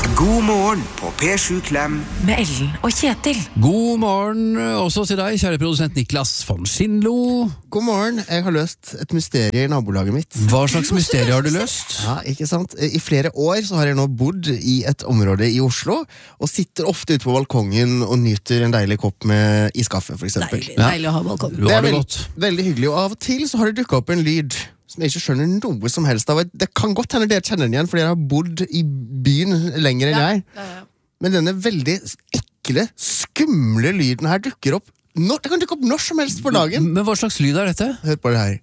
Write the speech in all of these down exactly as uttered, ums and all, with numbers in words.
God morgen på P sju Klem med Ellen og Kjetil. God morgen også til deg, kjære produsent Niklas von Schindlo. God morgen, jeg har løst et mysterie i nabolaget mitt. Hva slags mysterie har du løst? Ja, ikke sant? I flere år så har jeg nå bodd i et område i Oslo, og sitter ofte ute på balkongen og nyter en deilig kopp med iskaffe, for eksempel. Deilig, deilig å ha balkong. Du Det har er det veld, godt. veldig hyggelig, og av og til så har det dukket opp en lyd som jeg ikke skjønner noe som helst av. Det kan godt hende dere kjenner den igjen, fordi jeg har bodd i byen lenger enn jeg. Ja, ja. Men denne veldig ekle, skumle lyden her dukker opp når, det kan dukke opp når som helst på dagen. Men hva slags lyd er dette? Hør på det her.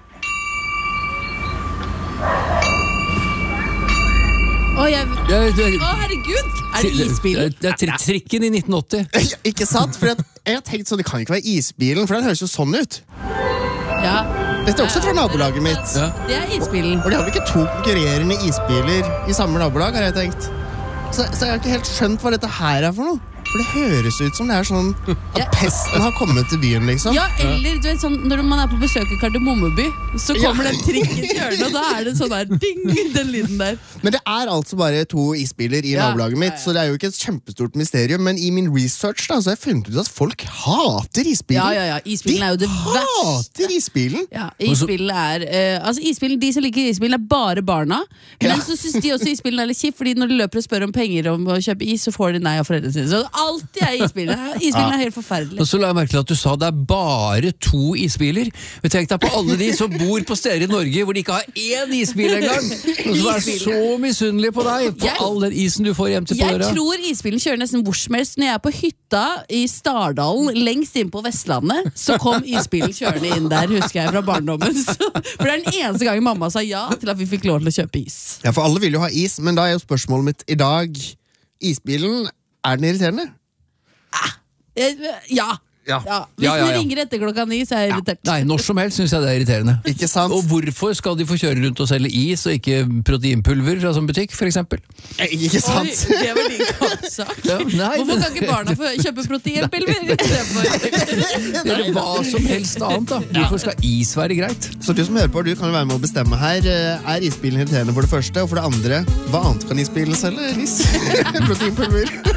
Å, jeg... Jeg, jeg, Å, herregud! Er det isbilen? Det er tri- trikken i nitten åtti. Ja, ikke sant? For jeg, jeg har tenkt sånn, det kan ikke være isbilen, for den høres jo sånn ut. Ja. Dette er også fra nabolaget mitt. Ja. Det er isbilen. Og de har vel ikke to konkurrerende isbiler i samme nabolag, har jeg tenkt. Så, så jeg har ikke helt skjønt hva dette her er for noe. For det høres ut som det er sånn Ja. at pesten har kommet til byen, liksom. Ja, eller du vet sånn, når man er på besøk i Kardemommeby, så kommer Ja. den trikken kjørende, og da er det sånn der, ding, den lyden der. Men det er altså bare to isbiler i Ja. nabolaget mitt, Ja, ja. så det er jo ikke et kjempestort mysterium. Men i min research da, så har jeg funnet ut at folk hater isbilen. Ja, ja, ja, isbilen er jo det De verste. hater isbilen. Ja, isbilen er eh, altså isbilen, de som liker isbilen er bare barna. Men Ja. så synes de også isbilen er litt kjipt, fordi når de løper og spør om penger om å kjøpe is, så får de nei av foreldrene sine. Så alltid er isbilen. Isbilen er helt forferdelig. Og så la jeg merke til at du sa det er bare to isbiler. Men tenk deg på alle de som bor på steder i Norge hvor de ikke har én isbil engang. Og som er så misunnelige på deg for Jeg- all den isen du får hjem til på Jeg døra. tror isbilen kjører nesten hvor som helst. Når jeg er på hytta i Stardalen, lengst inn på Vestlandet, så kom isbilen kjørende inn der, husker jeg fra barndommen. Så, for det er den eneste gangen mamma sa ja til at vi fikk lov til å kjøpe is. Ja, for alle vil jo ha is, men da er jo spørsmålet mitt i dag, isbilen, er den irriterende? Eh, Ja. Ja. ja. Hvis Ja, ja, ja. den ringer etter klokka ni, så er jeg irritert. Nei, når som helst synes jeg det er irriterende. Ikke sant? Og hvorfor skal de få kjøre rundt og selge is og ikke proteinpulver fra sånn butikk, for eksempel? Eh, Ikke Oi, sant? det var din kampsak. Ja, nei, Hvorfor men- kan ikke barna få kjøpe proteinpilver? Eller hva som helst annet da. Hvorfor skal is være greit? Så du som hører på, du kan jo være med å bestemme her. Er isbilen irriterende for det første, og for det andre, hva annet kan isbilen selge? Lis? Proteinpulver.